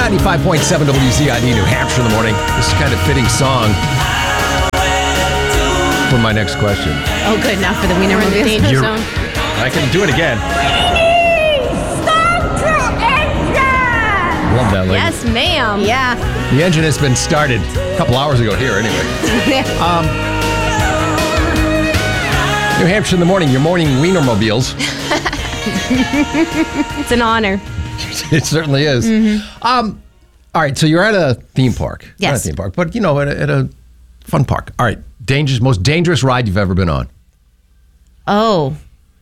95.7 WZID, New Hampshire in the morning. This is kind of fitting song for my next question. Oh, good. Now for the Wienermobile Danger Zone. I can do it again. Love that lady. Yes, ma'am. Yeah. The engine has been started a couple hours ago here, anyway. New Hampshire in the morning, your morning Wienermobiles. It's an honor. It certainly is. Mm-hmm. All right, so you're at a theme park. Yes. Not a theme park, but, at a fun park. All right, most dangerous ride you've ever been on. Oh.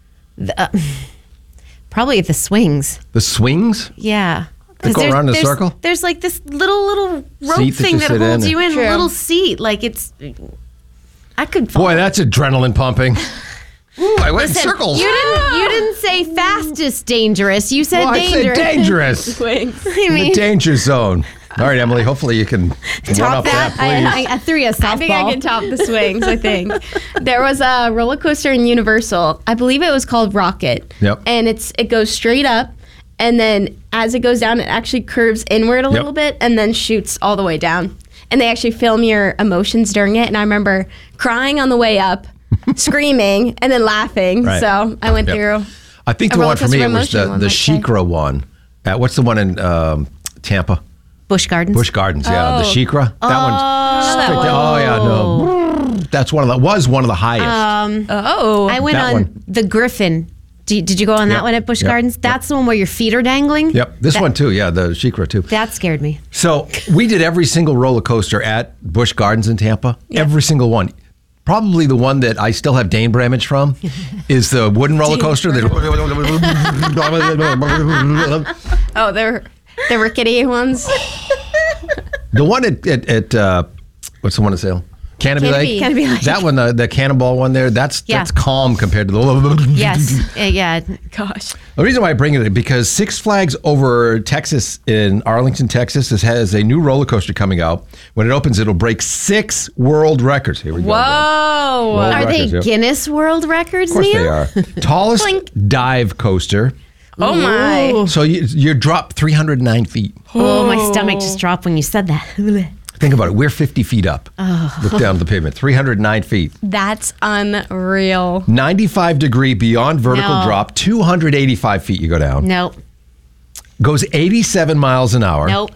Probably at the swings. The swings? Yeah. They go around in a circle? There's like this little rope Seat that thing you that sit holds in you in, True. a little seat. Like I could fall. Boy, that's adrenaline pumping. Ooh, I went in circles. You didn't say fastest dangerous. You said dangerous. I said dangerous. In the danger zone. All right, Emily, hopefully you can top that. please. I threw you a softball. I think I can top the swings, I think. There was a roller coaster in Universal. I believe it was called Rocket. Yep. And it goes straight up, and then as it goes down, it actually curves inward a little bit and then shoots all the way down. And they actually film your emotions during it. And I remember crying on the way up, screaming, and then laughing. Right. So I went through. I think the roller one for me coaster was emotion one, the let's say. Shikra one. What's the one in Tampa? Busch Gardens. Busch Gardens, yeah. The Shikra. That one's straight one. down. Oh, yeah, no. That's one of the highest. I went That on one. the Griffin. Did you go on that one at Busch Yep. Gardens? That's the one where your feet are dangling? Yep, this one too. Yeah, the Shikra too. That scared me. So we did every single roller coaster at Busch Gardens in Tampa. Every single one. Probably the one that I still have Dane Bramage from is the wooden roller coaster. Oh, they're the rickety ones. The one at what's the one at Salem? Canopy Lake? Canopy Lake. That one, the cannonball one there, that's calm compared to the... Yes. Yeah. Gosh. The reason why I bring it is because Six Flags over Texas in Arlington, Texas, has a new roller coaster coming out. When it opens, it'll break 6 world records. Here we go. Whoa. World Are records, they yep. Guinness World Records, Of course Neil? they are. Tallest dive coaster. Oh, my. So you drop 309 feet. Oh, my stomach just dropped when you said that. Think about it. We're 50 feet up. Look down at the pavement. 309 feet. That's unreal. 95 degree beyond vertical No. drop. 285 feet you go down. Nope. Goes 87 miles an hour. Nope.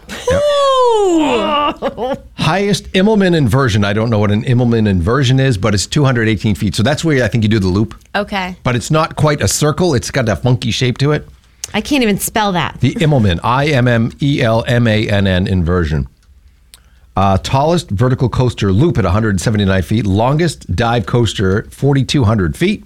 Highest Immelman inversion. I don't know what an Immelman inversion is, but it's 218 feet. So that's where I think you do the loop. Okay. But it's not quite a circle. It's got that funky shape to it. I can't even spell that. The Immelman. IMMELMANN inversion. Tallest vertical coaster loop at 179 feet. Longest dive coaster, 4,200 feet.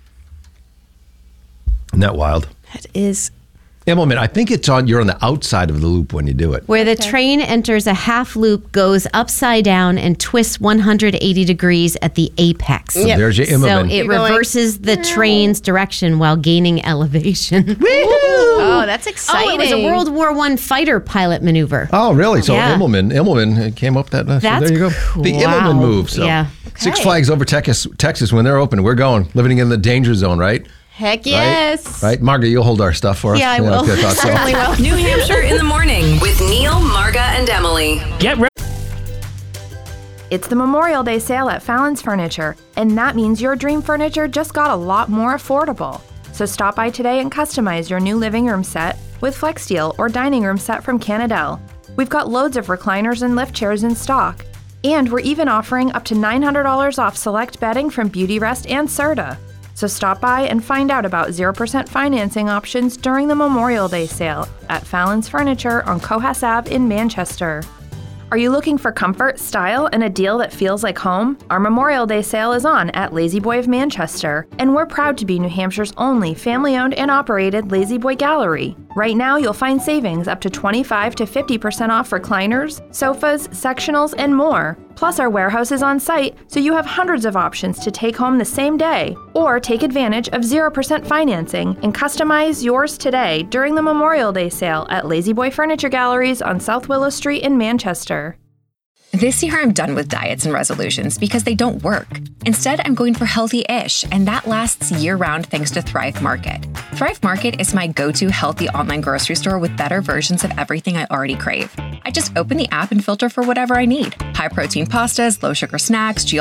Isn't that wild? That is. Immelman, I think you're on the outside of the loop when you do it. Where the train enters a half loop, goes upside down, and twists 180 degrees at the apex. So there's your So Immelman. it You're going- reverses the train's direction while gaining elevation. Oh, that's Oh, exciting. it was a World War I fighter pilot maneuver. Oh, really? So Yeah. Immelman came up that. So That's there you go. cool. The Immelman Wow. move. So Yeah. Six Flags over Texas when they're open. We're going. Living in the danger zone, right? Heck yes. Right? Margaret, you'll hold our stuff for us. Yeah, I will. okay, I thought so. Certainly will. New Hampshire in the morning with Neil, Marga, and Emily. Get ready. It's the Memorial Day sale at Fallon's Furniture, and that means your dream furniture just got a lot more affordable. So stop by today and customize your new living room set with FlexSteel or dining room set from Canadell. We've got loads of recliners and lift chairs in stock. And we're even offering up to $900 off select bedding from Beautyrest and Serta. So stop by and find out about 0% financing options during the Memorial Day sale at Fallon's Furniture on Cohas Ave in Manchester. Are you looking for comfort, style, and a deal that feels like home? Our Memorial Day sale is on at Lazy Boy of Manchester, and we're proud to be New Hampshire's only family-owned and operated Lazy Boy gallery. Right now, you'll find savings up to 25 to 50% off recliners, sofas, sectionals, and more. Plus, our warehouse is on site, so you have hundreds of options to take home the same day. Or take advantage of 0% financing and customize yours today during the Memorial Day sale at Lazy Boy Furniture Galleries on South Willow Street in Manchester. This year, I'm done with diets and resolutions because they don't work. Instead, I'm going for healthy-ish, and that lasts year-round thanks to Thrive Market. Thrive Market is my go-to healthy online grocery store with better versions of everything I already crave. I just open the app and filter for whatever I need. High-protein pastas, low-sugar snacks,